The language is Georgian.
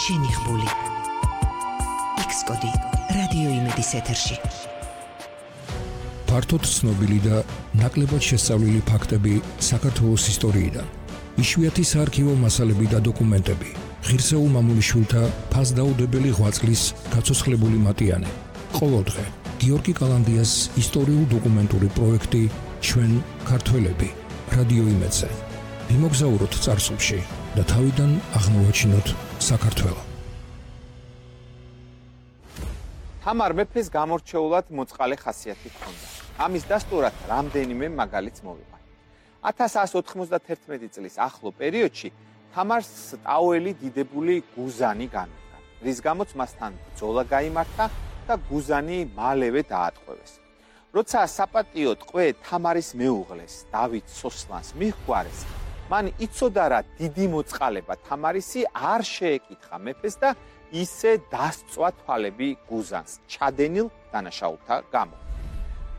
შენიხბული X-კოდი რადიო იმედის ეთერში. ფართოდ ცნობილი და ნაკლებად შესწავლილი ფაქტები საქართველოს ისტორიიდან. იშვიათი საარქივო მასალები და დოკუმენტები. ღირსეულ მამულიშვილთა ფასდაუდებელი ღვაწლის გაცოცხლებული მატიანე. ყოველდღე გიორგი კალანდიას ისტორიულ-დოკუმენტური პროექტი ჩვენ ქართველები რადიო იმედზე. ვიმოგზაუროთ წარსულში და თავიდან აღმოვაჩინოთ საქართველო. თამარ მეფეს გამორჩეულად მოწყალე ხასიათი ჰქონდა. ამის დასტურად რამდენიმე მაგალითს მოვიყვანე. 1191 წლის ახლო პერიოდში თამარს ტაუელი დიდებული გუზანი განუდგა, რის გამოც მასთან ბრძოლა გაიმართა და გუზანი მალევე დაატყვევეს. როცა საპატიო ტყვე თამარის მეუღლეს დავით სოსლანს მიჰგვარეს, მან იცოდა რა დიდი მოწყალება თამარისი არ შეეკითხა მეფეს და ისე დასწვა თვალები გუზანს ჩადენილ დანაშაულთა გამო.